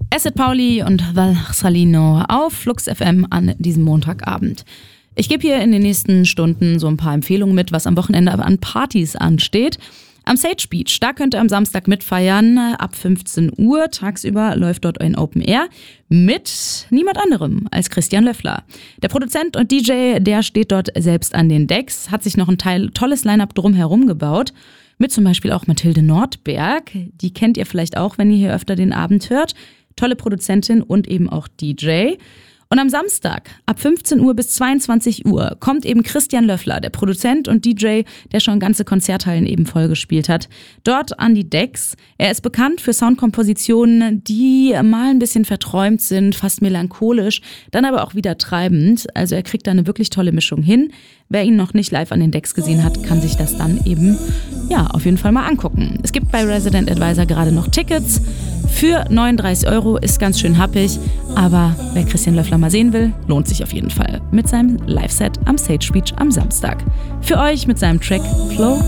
Acid Pauli und Valsalino auf Flux FM an diesem Montagabend. Ich gebe hier in den nächsten Stunden so ein paar Empfehlungen mit, was am Wochenende an Partys ansteht. Am Sage Beach, da könnt ihr am Samstag mitfeiern, ab 15 Uhr. Tagsüber läuft dort ein Open Air mit niemand anderem als Christian Löffler. Der Produzent und DJ, der steht dort selbst an den Decks, hat sich noch ein tolles Line-Up drumherum gebaut. Mit zum Beispiel auch Mathilde Nordberg. Die kennt ihr vielleicht auch, wenn ihr hier öfter den Abend hört. Tolle Produzentin und eben auch DJ. Und am Samstag ab 15 Uhr bis 22 Uhr kommt eben Christian Löffler, der Produzent und DJ, der schon ganze Konzerthallen eben vollgespielt hat, dort an die Decks. Er ist bekannt für Soundkompositionen, die mal ein bisschen verträumt sind, fast melancholisch, dann aber auch wieder treibend. Also er kriegt da eine wirklich tolle Mischung hin. Wer ihn noch nicht live an den Decks gesehen hat, kann sich das dann eben auf jeden Fall mal angucken. Es gibt bei Resident Advisor gerade noch Tickets für 39 €, ist ganz schön happig, aber wer Christian Löffler mal sehen will, lohnt sich auf jeden Fall mit seinem Live-Set am Sage Beach am Samstag. Für euch mit seinem Track Flow